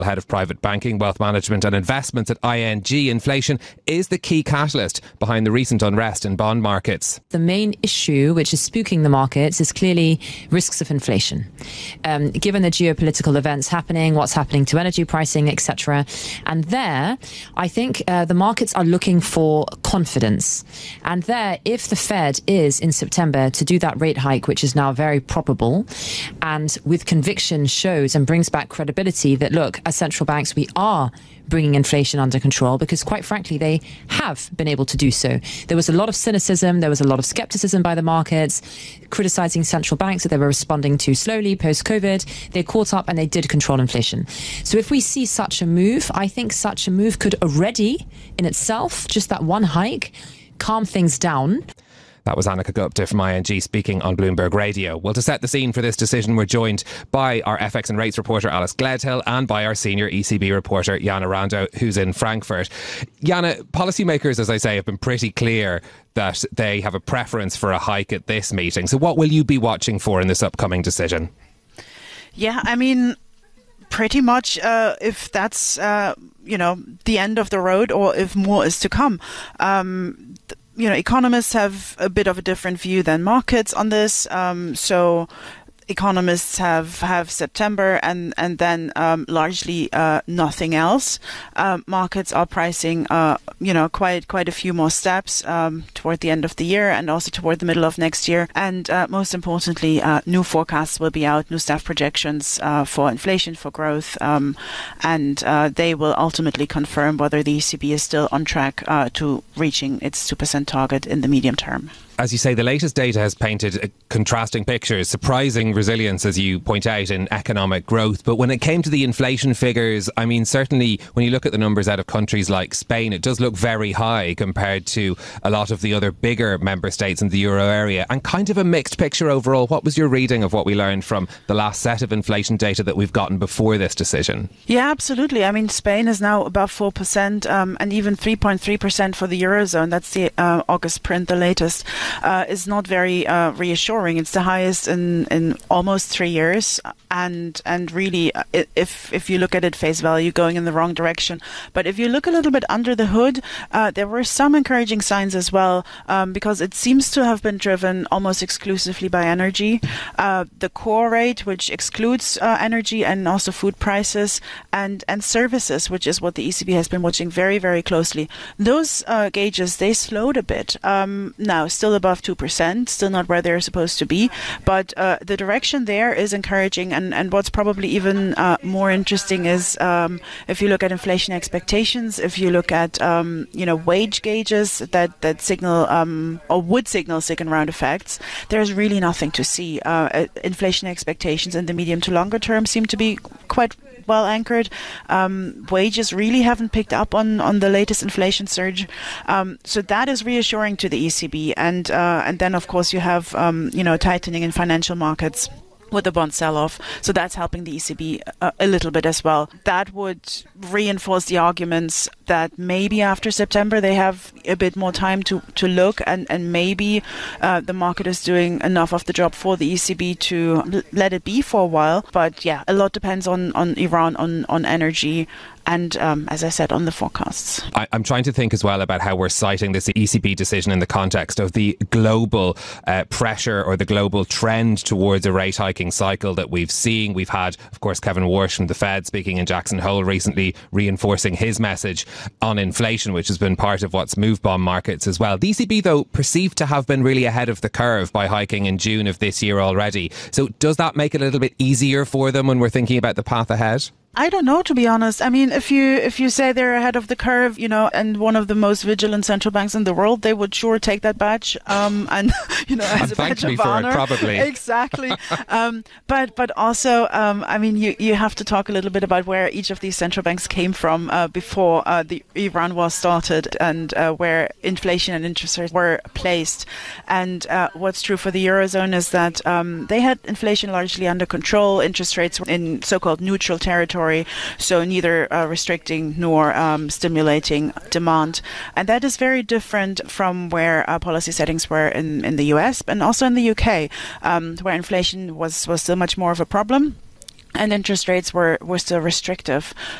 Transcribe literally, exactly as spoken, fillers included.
Head of Private Banking, Wealth Management and Investments at I N G. Inflation is the key catalyst behind the recent unrest in bond markets. The main issue which is spooking the markets is clearly risks of inflation. Um, given the geopolitical events happening, what's happening to energy pricing, et cetera. And there, I think uh, the markets are looking for confidence. And there, if the Fed is in September to do that rate hike, which is now very probable, and with conviction shows and brings back credibility that, look, as central banks, we are bringing inflation under control, because quite frankly, they have been able to do so. There was a lot of cynicism, there was a lot of skepticism by the markets, criticizing central banks that they were responding too slowly post-COVID. They caught up and they did control inflation. So if we see such a move, I think such a move could already, in itself, just that one hike, calm things down. That was Annika Gupta from I N G speaking on Bloomberg Radio. Well, to set the scene for this decision, we're joined by our F X and rates reporter Alice Gledhill and by our senior E C B reporter Jana Rando, who's in Frankfurt. Jana, policymakers, as I say, have been pretty clear that they have a preference for a hike at this meeting. So what will you be watching for in this upcoming decision? Yeah, I mean, pretty much uh, if that's, uh, you know, the end of the road or if more is to come. Um, th- You know, economists have a bit of a different view than markets on this. Um, so economists have, have September and, and then um, largely uh, nothing else. Um, markets are pricing, uh, you know, quite quite a few more steps um, toward the end of the year and also toward the middle of next year. And uh, most importantly, uh, new forecasts will be out, new staff projections uh, for inflation, for growth, um, and uh, they will ultimately confirm whether the E C B is still on track uh, to reaching its two percent target in the medium term. As you say, the latest data has painted contrasting pictures, surprising resilience, as you point out, in economic growth. But when it came to the inflation figures, I mean, certainly when you look at the numbers out of countries like Spain, it does look very high compared to a lot of the other bigger member states in the euro area, and kind of a mixed picture overall. What was your reading of what we learned from the last set of inflation data that we've gotten before this decision? Yeah, absolutely. I mean, Spain is now above four percent um, and even three point three percent for the Eurozone. That's the uh, August print, the latest. Uh, is not very uh, reassuring. It's the highest in, in almost three years, and and really, if if you look at it face value, going in the wrong direction. But if you look a little bit under the hood, uh, there were some encouraging signs as well, um, because it seems to have been driven almost exclusively by energy. Uh, the core rate, which excludes uh, energy and also food prices and and services, which is what the E C B has been watching very very closely. Those uh, gauges, they slowed a bit. Um, now still above two percent, still not where they're supposed to be, but uh, the direction there is encouraging. And, and what's probably even uh, more interesting is um, if you look at inflation expectations, if you look at um, you know wage gauges that that signal um, or would signal second round effects, there's really nothing to see. Uh, inflation expectations in the medium to longer term seem to be quite well anchored. Um, wages really haven't picked up on, on the latest inflation surge. Um, so that is reassuring to the E C B. And uh, and then, of course, you have, um, you know, tightening in financial markets with the bond sell-off. So that's helping the E C B a, a little bit as well. That would reinforce the arguments that maybe after September they have a bit more time to, to look, and, and maybe uh, the market is doing enough of the job for the E C B to l- let it be for a while. But yeah, a lot depends on, on Iran, on, on energy, and um, as I said, on the forecasts. I, I'm trying to think as well about how we're citing this E C B decision in the context of the global uh, pressure or the global trend towards a rate hiking cycle that we've seen. We've had, of course, Kevin Warsh from the Fed speaking in Jackson Hole recently, reinforcing his message on inflation, which has been part of what's moved bond markets as well. The E C B, though, perceived to have been really ahead of the curve by hiking in June of this year already. So does that make it a little bit easier for them when we're thinking about the path ahead? I don't know, to be honest. I mean, if you if you say they're ahead of the curve, you know, and one of the most vigilant central banks in the world, they would sure take that badge, um, and you know, as and a thank badge me of for honor. It, probably. Exactly. um, but but also, um, I mean, you you have to talk a little bit about where each of these central banks came from uh, before uh, the Iran war started, and uh, where inflation and interest rates were placed. And uh, what's true for the Eurozone is that um, they had inflation largely under control. Interest rates were in so-called neutral territory. So neither uh, restricting nor um, stimulating demand. And that is very different from where uh, policy settings were in, in the U S and also in the U K, um, where inflation was, was still much more of a problem. and interest rates were, were still restrictive.